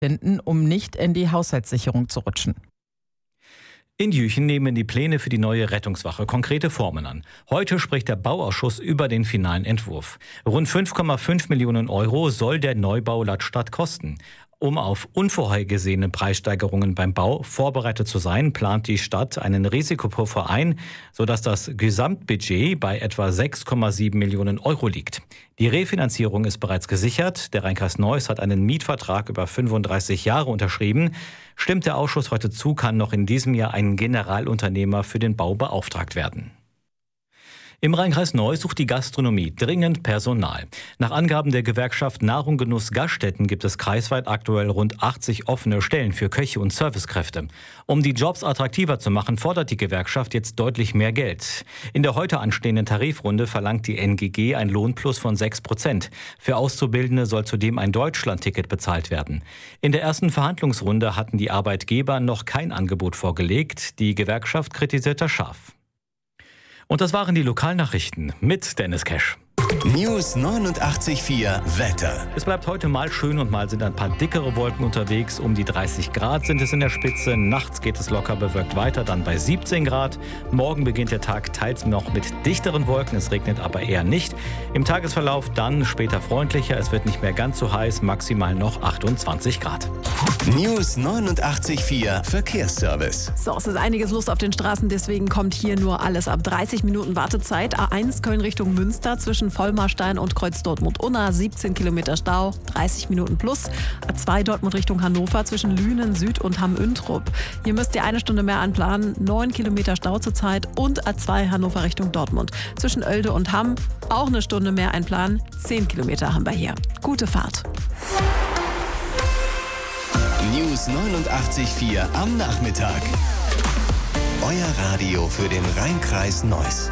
finden, um nicht in die Haushaltssicherung zu rutschen. In Jüchen nehmen die Pläne für die neue Rettungswache konkrete Formen an. Heute spricht der Bauausschuss über den finalen Entwurf. Rund 5,5 Millionen Euro soll der Neubau laut Stadt kosten. Um auf unvorhergesehene Preissteigerungen beim Bau vorbereitet zu sein, plant die Stadt einen Risikopuffer ein, sodass das Gesamtbudget bei etwa 6,7 Millionen Euro liegt. Die Refinanzierung ist bereits gesichert. Der Rheinkreis Neuss hat einen Mietvertrag über 35 Jahre unterschrieben. Stimmt der Ausschuss heute zu, kann noch in diesem Jahr ein Generalunternehmer für den Bau beauftragt werden. Im Rheinkreis Neuss sucht die Gastronomie dringend Personal. Nach Angaben der Gewerkschaft Nahrung Genuss Gaststätten gibt es kreisweit aktuell rund 80 offene Stellen für Köche und Servicekräfte. Um die Jobs attraktiver zu machen, fordert die Gewerkschaft jetzt deutlich mehr Geld. In der heute anstehenden Tarifrunde verlangt die NGG ein Lohnplus von 6%. Für Auszubildende soll zudem ein Deutschlandticket bezahlt werden. In der ersten Verhandlungsrunde hatten die Arbeitgeber noch kein Angebot vorgelegt. Die Gewerkschaft kritisiert das scharf. Und das waren die Lokalnachrichten mit Dennis Kesch. News 89.4 Wetter. Es bleibt heute mal schön und mal sind ein paar dickere Wolken unterwegs. Um die 30 Grad sind es in der Spitze. Nachts geht es locker bewölkt weiter, dann bei 17 Grad. Morgen beginnt der Tag teils noch mit dichteren Wolken. Es regnet aber eher nicht. Im Tagesverlauf dann später freundlicher. Es wird nicht mehr ganz so heiß, maximal noch 28 Grad. News 89.4 Verkehrsservice. So, es ist einiges los auf den Straßen, deswegen kommt hier nur alles ab 30 Minuten Wartezeit. A1 Köln Richtung Münster zwischen Vollmarstein und Kreuz Dortmund-Unna, 17 Kilometer Stau, 30 Minuten plus. A2 Dortmund Richtung Hannover zwischen Lünen Süd und Hamm-Üntrop. Hier müsst ihr eine Stunde mehr anplanen, 9 Kilometer Stau zurzeit. Und A2 Hannover Richtung Dortmund zwischen Oelde und Hamm, auch eine Stunde mehr einplanen, 10 Kilometer haben wir hier. Gute Fahrt. News 89.4 am Nachmittag. Euer Radio für den Rheinkreis Neuss.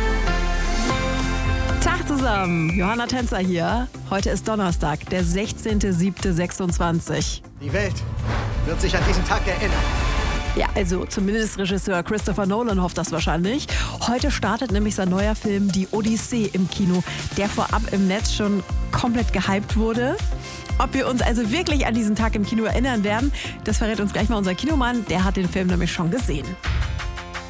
Tag zusammen, Johanna Tänzer hier. Heute ist Donnerstag, der 16.07.26. Die Welt wird sich an diesen Tag erinnern. Ja, also zumindest Regisseur Christopher Nolan hofft das wahrscheinlich. Heute startet nämlich sein neuer Film Die Odyssee im Kino, der vorab im Netz schon komplett gehypt wurde. Ob wir uns also wirklich an diesen Tag im Kino erinnern werden, das verrät uns gleich mal unser Kinomann. Der hat den Film nämlich schon gesehen.